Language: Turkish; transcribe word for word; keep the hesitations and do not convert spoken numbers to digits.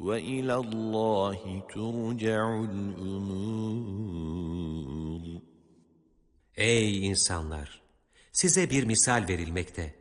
وَإِلَى اللّٰهِ تُرْجَعُ الْأُمُورِ. Ey insanlar! Size bir misal verilmekte.